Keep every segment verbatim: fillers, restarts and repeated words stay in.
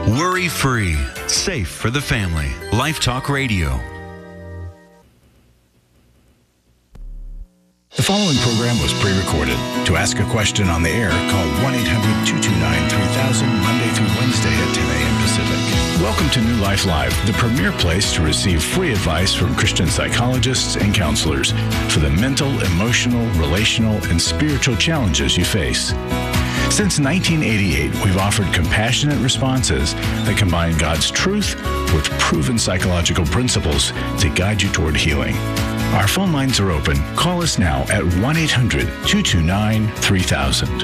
Worry-free, safe for the family. Life Talk Radio. The following program was pre-recorded. To ask a question on the air, call one eight hundred two two nine three thousand Monday through Wednesday at ten a.m. Pacific. Welcome to New Life Live, the premier place to receive free advice from Christian psychologists and counselors for the mental, emotional, relational, and spiritual challenges you face. Since nineteen eighty-eight, we've offered compassionate responses that combine God's truth with proven psychological principles to guide you toward healing. Our phone lines are open. Call us now at one eight hundred two two nine three thousand.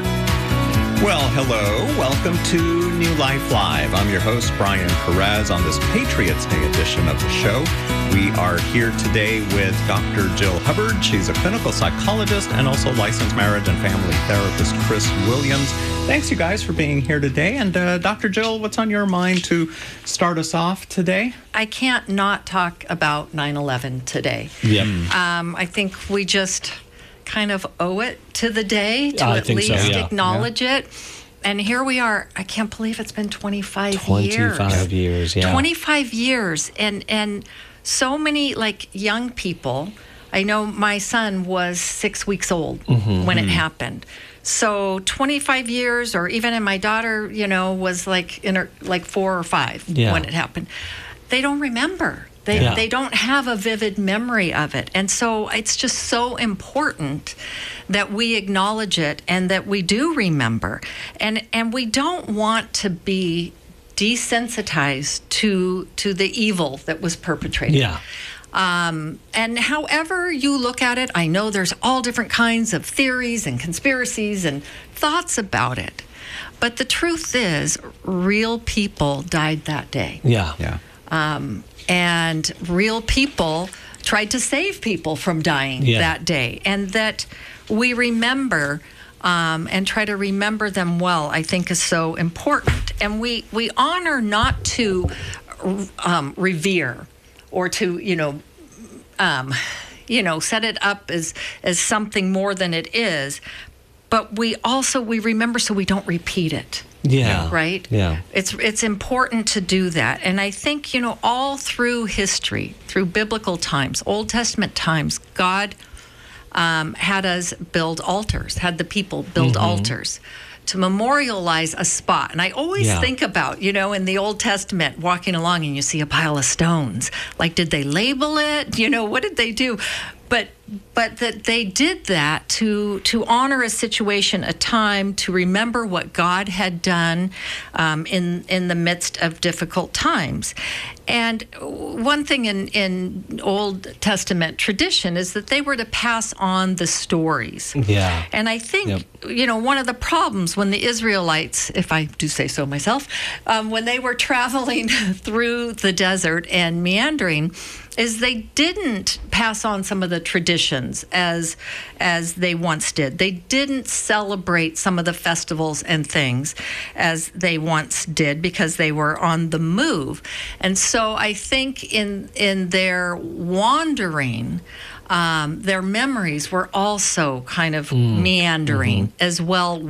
Well, hello. Welcome to New Life Live. I'm your host, Brian Perez, on this Patriots Day edition of the show. We are here today with Doctor Jill Hubbard. She's a clinical psychologist and also licensed marriage and family therapist, Chris Williams. Thanks, you guys, for being here today. And uh, Doctor Jill, what's on your mind to start us off today? I can't not talk about nine eleven today. Yeah. Um, I think we just kind of owe it to the day to I at think least so, yeah. acknowledge yeah. it. And here we are. I can't believe it's been twenty-five, twenty-five years. years, yeah. twenty-five years. And, and so many, like, young people. I know my son was six weeks old mm-hmm. when it happened. So twenty-five years, or even in my daughter, you know, was like in her, like four or five yeah. when it happened. They don't remember. They yeah. they don't have a vivid memory of it. And so it's just so important that we acknowledge it and that we do remember. And and we don't want to be desensitized to to the evil that was perpetrated. Yeah. Um, and however you look at it, I know there's all different kinds of theories and conspiracies and thoughts about it. But the truth is, real people died that day. Yeah. Yeah. Um, and real people tried to save people from dying yeah. that day. And that we remember um, and try to remember them well, I think is so important. And we, we honor not to um, revere or to, you know, um, you know, set it up as, as something more than it is. But we also, we remember so we don't repeat it. Yeah. Right? Yeah. It's it's important to do that. And I think, you know, all through history, through biblical times, Old Testament times, God um, had us build altars, had the people build mm-hmm. altars to memorialize a spot. And I always yeah. think about, you know, in the Old Testament, walking along and you see a pile of stones. Like, did they label it? You know, what did they do? But but that they did that to to honor a situation, a time, to remember what God had done um, in in the midst of difficult times. And one thing in, in Old Testament tradition is that they were to pass on the stories. Yeah. And I think, yep. you know, one of the problems when the Israelites, if I do say so myself, um, when they were traveling through the desert and meandering, is they didn't pass on some of the traditions as as they once did. They didn't celebrate some of the festivals and things as they once did because they were on the move. And so I think in in their wandering, um, their memories were also kind of mm. meandering mm-hmm. as well.